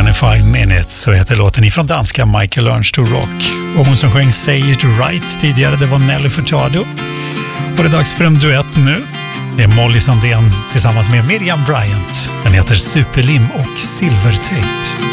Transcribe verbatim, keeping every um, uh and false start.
tjugofem minutes, så heter låten ifrån danska Michael Learns to Rock. Och hon som sjöng Say It Right tidigare, det var Nelly Furtado. Och det är dags för en duett nu. Det är Molly Sandén tillsammans med Miriam Bryant. Den heter Superlim och Silvertejp.